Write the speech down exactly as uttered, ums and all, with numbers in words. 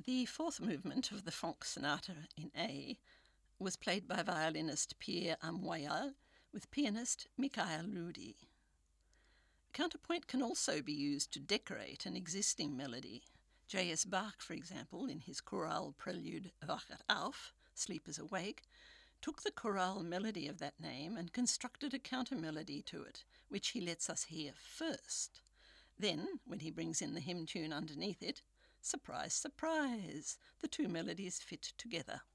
The fourth movement of the Fonck Sonata in A was played by violinist Pierre Amoyal with pianist Mikhail Rudi. Counterpoint can also be used to decorate an existing melody. J S Bach, for example, in his chorale prelude Wacht auf, Sleep is Awake, took the chorale melody of that name and constructed a counter-melody to it, which he lets us hear first. Then, when he brings in the hymn tune underneath it, surprise, surprise, the two melodies fit together.